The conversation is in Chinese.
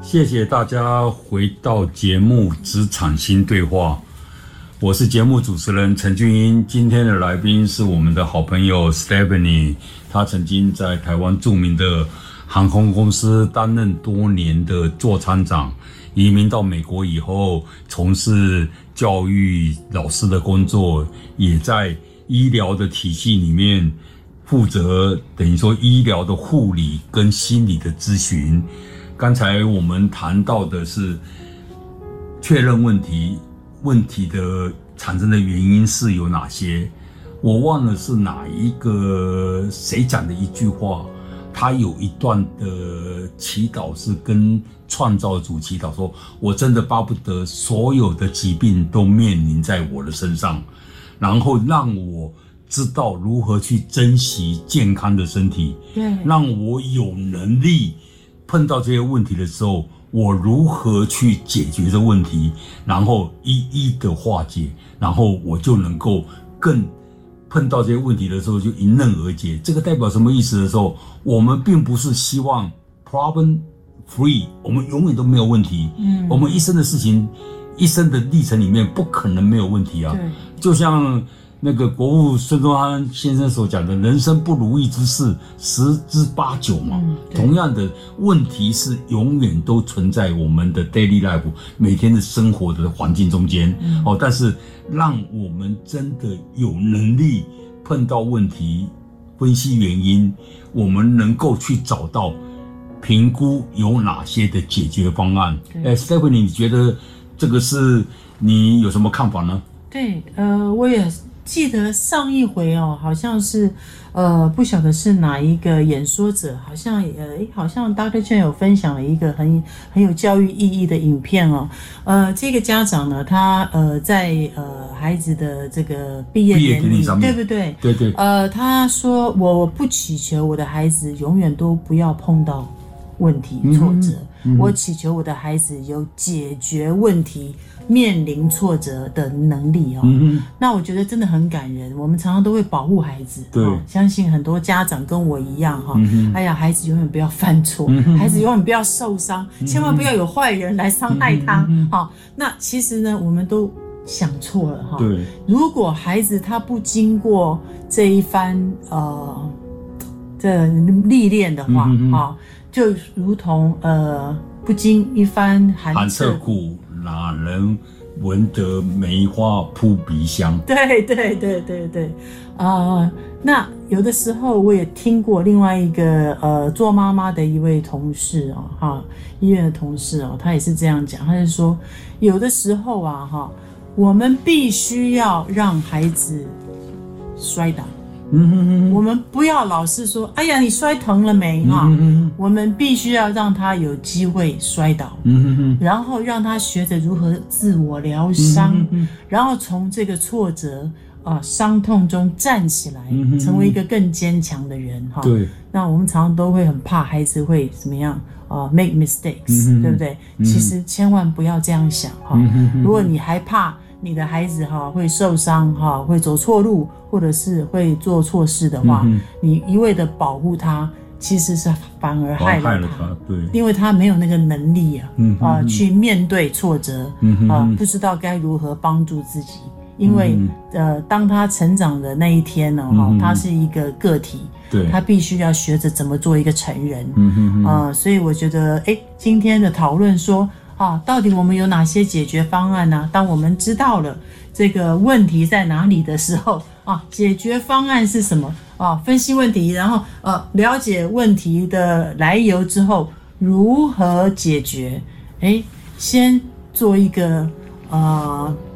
谢谢大家回到节目《职场新对话》，我是节目主持人陈俊英。今天的来宾是我们的好朋友 Stephanie， 她曾经在台湾著名的航空公司担任多年的座舱长，移民到美国以后从事教育老师的工作，也在医疗的体系里面负责等于说医疗的护理跟心理的咨询。刚才我们谈到的是确认问题的产生的原因是有哪些，我忘了是哪一个谁讲的一句话，他有一段的祈祷是跟创造主祈祷说，我真的巴不得所有的疾病都面临在我的身上，然后让我知道如何去珍惜健康的身体，对，让我有能力碰到这些问题的时候，我如何去解决这问题，然后一一的化解，然后我就能够更碰到这些问题的时候就迎刃而解。这个代表什么意思的时候，我们并不是希望 problem free， 我们永远都没有问题。我们一生的事情，一生的历程里面不可能没有问题啊。就像那个国父孙中山先生所讲的，人生不如意之事十之八九嘛。同样的问题是永远都存在我们的 daily life 每天的生活的环境中间。但是让我们真的有能力碰到问题，分析原因，我们能够去找到评估有哪些的解决方案。Stephanie， 你觉得这个是你有什么看法呢？ 对，我也记得上一回好像是不晓得是哪一个演说者，好像 Dr. Chen 有分享了一个很有教育意义的影片这个家长呢，他在孩子的这个毕业典礼上面，对不对？ 对对。 他说我不祈求我的孩子永远都不要碰到问题挫折，我祈求我的孩子有解决问题面临挫折的能力那我觉得真的很感人。我们常常都会保护孩子，相信很多家长跟我一样哎呀，孩子永远不要犯错，孩子永远不要受伤，千万不要有坏人来伤害他那其实呢，我们都想错了对，如果孩子他不经过这一番这历练的话就如同不经一番寒彻骨， 哪能闻得梅花扑鼻香？ 对对对对对，那有的时候我也听过另外一个做妈妈的一位同事医院的同事他也是这样讲，他是说有的时候我们必须要让孩子摔倒。我们不要老是说哎呀你摔疼了没我们必须要让他有机会摔倒然后让他学着如何自我疗伤然后从这个挫折伤痛中站起来成为一个更坚强的人对，那我们常常都会很怕孩子会怎么样make mistakes 对不对其实千万不要这样想如果你还怕你的孩子会受伤会走错路或者是会做错事的话你一味的保护他其实是反而害了他对，因为他没有那个能力去面对挫折不知道该如何帮助自己因为当他成长的那一天他是一个个体对，他必须要学着怎么做一个成人所以我觉得今天的讨论说到底我们有哪些解决方案呢？当我们知道了这个问题在哪里的时候解决方案是什么分析问题，然后了解问题的来由之后如何解决先做一个